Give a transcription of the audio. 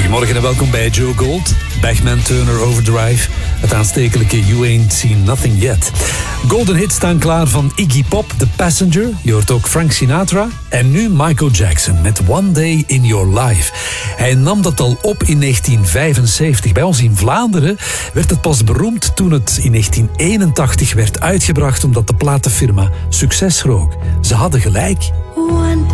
Goedemorgen en welkom bij Joe Gold, Bachman Turner Overdrive, het aanstekelijke You Ain't Seen Nothing Yet. Golden hits staan klaar van Iggy Pop, The Passenger, je hoort ook Frank Sinatra en nu Michael Jackson met One Day in Your Life. Hij nam dat al op in 1975. Bij ons in Vlaanderen werd het pas beroemd toen het in 1981 werd uitgebracht omdat de platenfirma succes rook. Ze hadden gelijk.